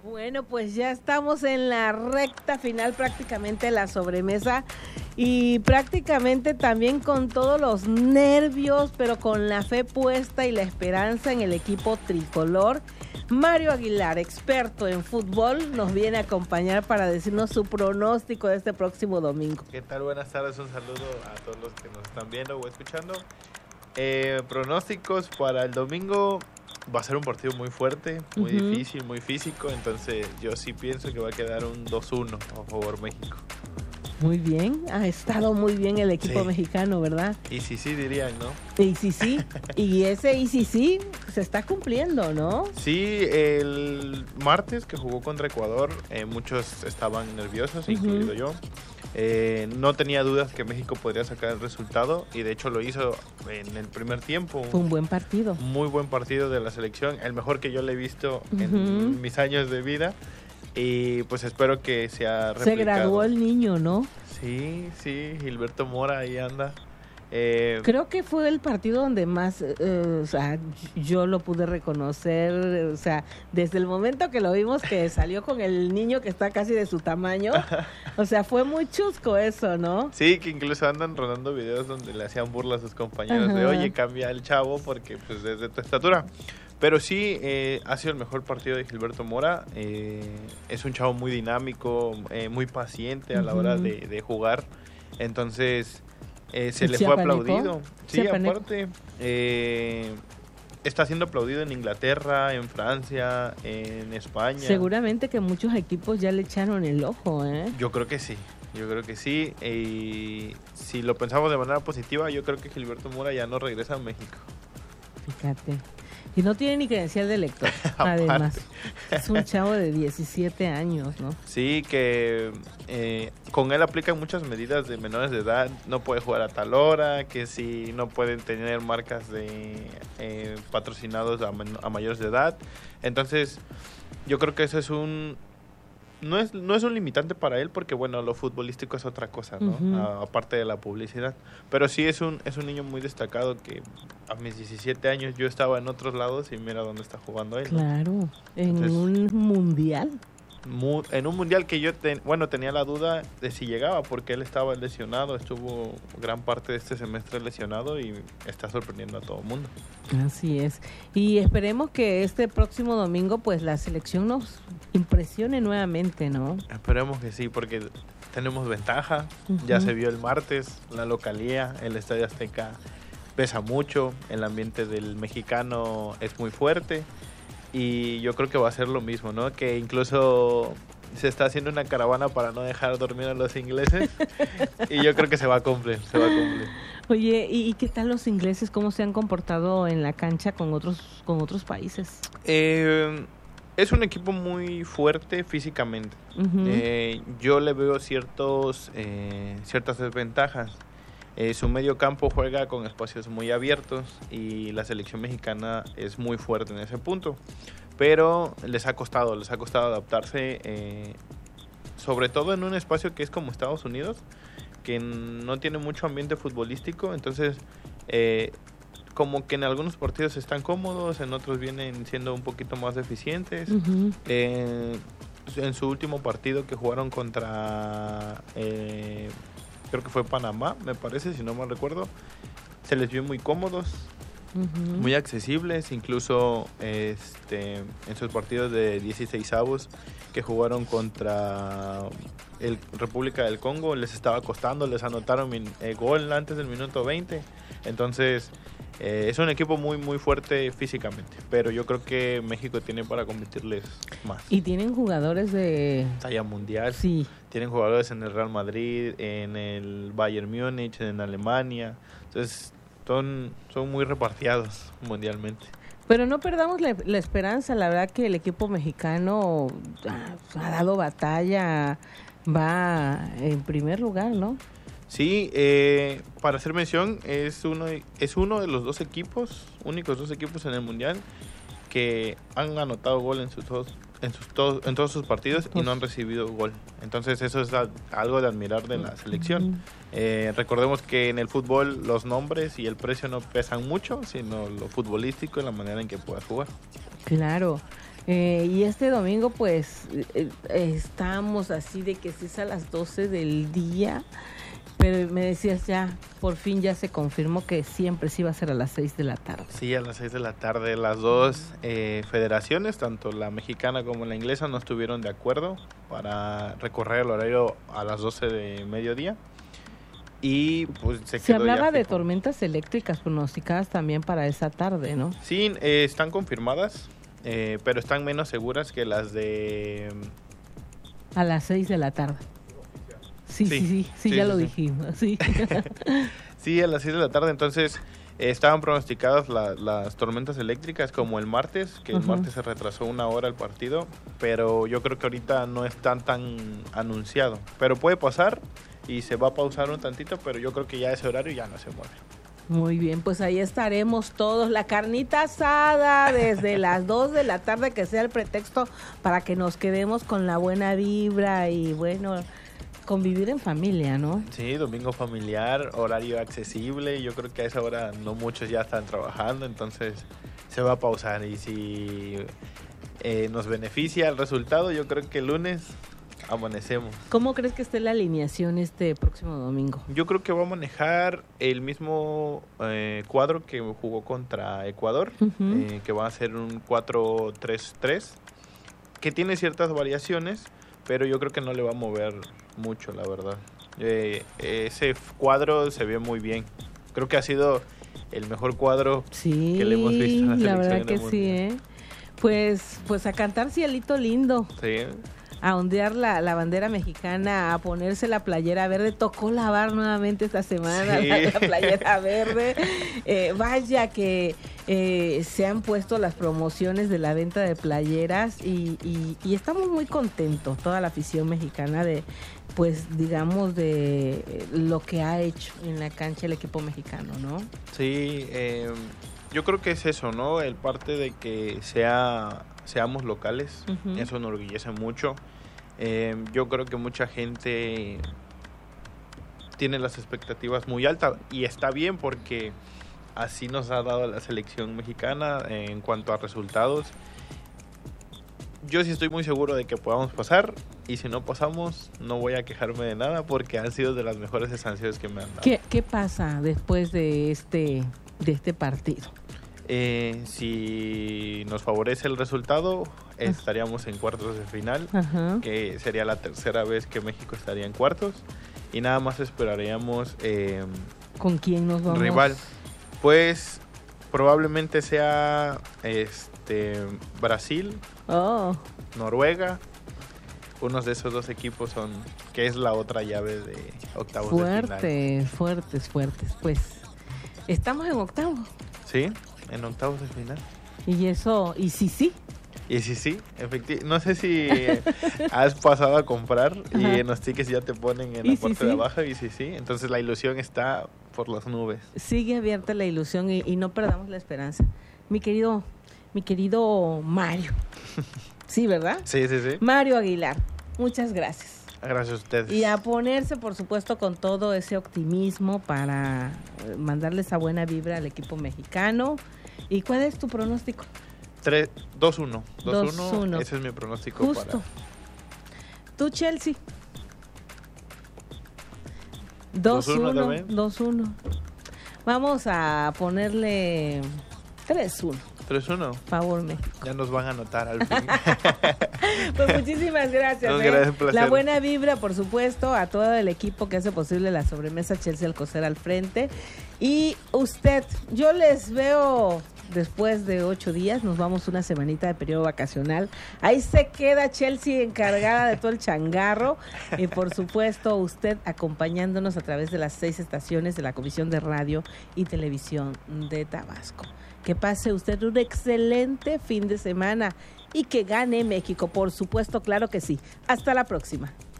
Bueno, pues ya estamos en la recta final, prácticamente la sobremesa y prácticamente también con todos los nervios, pero con la fe puesta y la esperanza en el equipo tricolor. Mario Aguilar, experto en fútbol, nos viene a acompañar para decirnos su pronóstico de este próximo domingo. ¿Qué tal? Buenas tardes, un saludo a todos los que nos están viendo o escuchando. Pronósticos para el domingo. Va a ser un partido muy fuerte, muy difícil, muy físico, entonces yo sí pienso que va a quedar un 2-1 a favor México. Muy bien, ha estado muy bien el equipo mexicano, ¿verdad? Y sí, dirían, ¿no? Y sí, y ese sí se está cumpliendo, ¿no? Sí, el martes que jugó contra Ecuador, muchos estaban nerviosos, incluido yo. No tenía dudas que México podría sacar el resultado y de hecho lo hizo en el primer tiempo. Fue un buen partido. Muy buen partido de la selección, el mejor que yo le he visto en mis años de vida y pues espero que sea replicado. Se graduó el niño, ¿no? Sí, Gilberto Mora ahí anda. Creo que fue el partido donde más, o sea, yo lo pude reconocer, o sea, desde el momento que lo vimos que salió con el niño que está casi de su tamaño, o sea, fue muy chusco eso, ¿no? Sí, que incluso andan rodando videos donde le hacían burla a sus compañeros de, oye, cambia el chavo porque pues es de tu estatura. Pero sí, ha sido el mejor partido de Gilberto Mora. Es un chavo muy dinámico, muy paciente a la hora de jugar. Entonces, se le fue aplaudido. Sí, aparte, está siendo aplaudido en Inglaterra, en Francia, en España. Seguramente que muchos equipos ya le echaron el ojo, ¿eh? Yo creo que sí. Y si lo pensamos de manera positiva, yo creo que Gilberto Mora ya no regresa a México. Fíjate. Y no tiene ni credencial de lector, además. Es un chavo de 17 años, ¿no? Sí, que con él aplican muchas medidas de menores de edad. No puede jugar a tal hora, que si no pueden tener marcas de patrocinados a mayores de edad. Entonces, yo creo que eso es no es un limitante para él porque, bueno, lo futbolístico es otra cosa, ¿no? Aparte de la publicidad. Pero sí es un niño muy destacado que a mis 17 años yo estaba en otros lados y mira dónde está jugando él, ¿no? Claro, en un mundial. En un mundial que yo tenía la duda de si llegaba porque él estaba lesionado, estuvo gran parte de este semestre lesionado y está sorprendiendo a todo el mundo. Así es. Y esperemos que este próximo domingo pues la selección nos impresione nuevamente, ¿no? Esperemos que sí, porque tenemos ventaja. Ya se vio el martes, la localía, el Estadio Azteca pesa mucho, el ambiente del mexicano es muy fuerte. Y yo creo que va a ser lo mismo, ¿no? Que incluso se está haciendo una caravana para no dejar dormir a los ingleses. Y yo creo que se va a cumplir. Oye, ¿y qué tal los ingleses? ¿Cómo se han comportado en la cancha con otros países? Es un equipo muy fuerte físicamente. Yo le veo ciertas desventajas. Su medio campo juega con espacios muy abiertos y la selección mexicana es muy fuerte en ese punto, pero les ha costado adaptarse, sobre todo en un espacio que es como Estados Unidos, que no tiene mucho ambiente futbolístico, entonces como que en algunos partidos están cómodos, en otros vienen siendo un poquito más deficientes. En su último partido que jugaron contra creo que fue Panamá, me parece, si no mal recuerdo, se les vio muy cómodos, muy accesibles, incluso en sus partidos de 16avos que jugaron contra el República del Congo, les estaba costando, les anotaron gol antes del minuto 20, entonces es un equipo muy muy fuerte físicamente, pero yo creo que México tiene para competirles más. Y tienen jugadores de talla mundial. Sí. Tienen jugadores en el Real Madrid, en el Bayern Múnich, en Alemania. Entonces son muy repartidos mundialmente. Pero no perdamos la esperanza, la verdad que el equipo mexicano ha dado batalla, va en primer lugar, ¿no? Sí, para hacer mención, es uno de los únicos dos equipos en el Mundial que han anotado gol en todos sus partidos y no han recibido gol. Entonces eso es algo de admirar de la selección. Recordemos que en el fútbol los nombres y el precio no pesan mucho, sino lo futbolístico y la manera en que puedas jugar. Claro. Y este domingo pues estamos así de que sí es a las 12 del día, pero me decías ya, por fin ya se confirmó que siempre sí va a ser a las 6 de la tarde. Sí, a las 6 de la tarde. Las dos federaciones, tanto la mexicana como la inglesa, no estuvieron de acuerdo para recorrer el horario a las 12 de mediodía. Y pues se hablaba de tormentas eléctricas pronosticadas también para esa tarde, ¿no? Sí, están confirmadas, pero están menos seguras que las de... A las 6 de la tarde. Sí, ya lo dijimos, sí. Sí, a las 6 de la tarde, entonces estaban pronosticadas las tormentas eléctricas como el martes, que el martes se retrasó 1 hora el partido, pero yo creo que ahorita no está tan anunciado, pero puede pasar y se va a pausar un tantito, pero yo creo que ya ese horario ya no se mueve. Muy bien, pues ahí estaremos todos, la carnita asada desde las 2 de la tarde, que sea el pretexto para que nos quedemos con la buena vibra y bueno, convivir en familia, ¿no? Sí, domingo familiar, horario accesible, yo creo que a esa hora no muchos ya están trabajando, entonces se va a pausar y si nos beneficia el resultado, yo creo que el lunes amanecemos. ¿Cómo crees que esté la alineación este próximo domingo? Yo creo que va a manejar el mismo cuadro que jugó contra Ecuador, que va a ser un 4-3-3, que tiene ciertas variaciones, pero yo creo que no le va a mover mucho, la verdad. Ese cuadro se ve muy bien. Creo que ha sido el mejor cuadro que le hemos visto a la selección. La verdad que sí, Pues a cantar cielito lindo. Sí. A ondear la bandera mexicana, a ponerse la playera verde. Tocó lavar nuevamente esta semana la playera verde. Vaya que se han puesto las promociones de la venta de playeras y estamos muy contentos, toda la afición mexicana, de pues digamos de lo que ha hecho en la cancha el equipo mexicano, ¿no? Sí, yo creo que es eso, ¿no? El parte de que seamos locales, eso nos enorgullece mucho. Yo creo que mucha gente tiene las expectativas muy altas y está bien porque así nos ha dado la selección mexicana en cuanto a resultados. Yo sí estoy muy seguro de que podamos pasar y si no pasamos no voy a quejarme de nada porque han sido de las mejores sanciones que me han dado. ¿Qué pasa después de este partido? Si nos favorece el resultado, estaríamos en cuartos de final, que sería la tercera vez que México estaría en cuartos, y nada más esperaríamos ¿con quién nos vamos? Rival. Pues probablemente sea Brasil, Noruega. Unos de esos dos equipos son, que es la otra llave de octavos de final. Fuertes. Pues estamos en octavos. Sí, en octavos de final. Y eso, y sí. Y sí, efectivamente. No sé si has pasado a comprar y en los tickets ya te ponen en la parte de abajo y sí. Entonces la ilusión está por las nubes. Sigue abierta la ilusión y no perdamos la esperanza. Mi querido Mario. Sí, ¿verdad? Sí. Mario Aguilar, muchas gracias. Gracias a ustedes. Y a ponerse, por supuesto, con todo ese optimismo para mandarle esa buena vibra al equipo mexicano. ¿Y cuál es tu pronóstico? 2-1. 2-1. Ese es mi pronóstico. Justo. ¿Tú, Chelsea? 2-1. 2-1. Vamos a ponerle 3-1. 3-1. Favor, México. Ya nos van a anotar al fin. Pues muchísimas gracias. La buena vibra, por supuesto, a todo el equipo que hace posible la sobremesa Chelsea Alcocer al frente. Y usted, yo les veo después de 8 días, nos vamos una semanita de periodo vacacional. Ahí se queda Chelsea encargada de todo el changarro. Y por supuesto, usted acompañándonos a través de las 6 estaciones de la Comisión de Radio y Televisión de Tabasco. Que pase usted un excelente fin de semana y que gane México, por supuesto, claro que sí. Hasta la próxima.